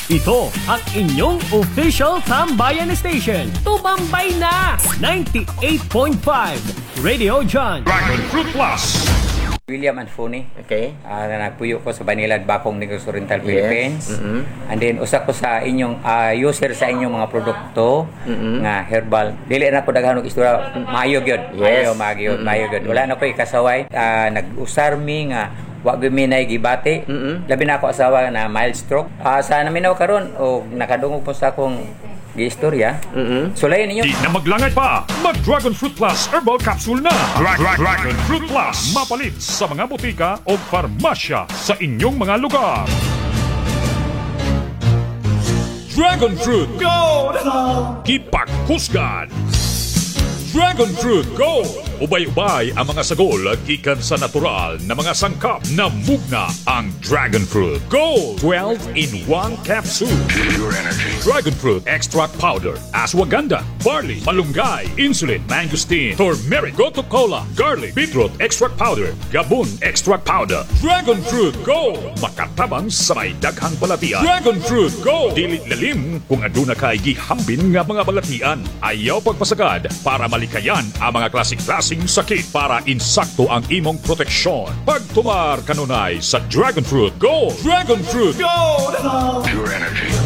Ito ang inyong official Tambayan Station. Tumambay na! 98.5 Radio John. Dragon Fruit Plus. William Anfoni. Okay. Nagpuyo ko sa Banilad, Bakong, Negros Oriental, Yes. Philippines. And then, usa ko sa inyong user sa inyong mga produkto nga herbal. Dili na ko daghan og istorya. Maayog yun. Yes. Maayog yun. Wala na ko ikasaway. Nag-usar mi nga wa giminay gibati. Labi na ako asawa na mild stroke. Sa naminaw karon o nakadungog po sa akong giistorya. Sulayan ninyo. Di na maglangay pa. Mag-Dragon Fruit Plus Herbal Capsule na. Dragon Fruit Plus. Mapalit sa mga butika o farmasya sa inyong mga lugar. Dragon Fruit Gold. Gipaghusgan. Dragon Fruit Gold. Ubay-ubay ang mga sagol gikan sa natural na mga sangkap na mugna ang Dragon Fruit Gold. 12 in 1 capsule. Pure energy. Dragon Fruit Extract Powder. Ashwagandha, barley, malunggay, insulin, mangosteen, turmeric, gotu kola, garlic, beetroot Extract Powder, gabon Extract Powder. Dragon Fruit Gold. Makatabang sa may daghang balatian. Dragon Fruit Gold. Dili lalim kung aduna kay gihambin nga mga balatian. Ayaw pagpasagad para malikayan ang mga klasik-klasing sakit para insakto ang imong proteksyon. Pagtumar kanunay sa Dragon Fruit Gold. Dragon Fruit Gold. Pure energy.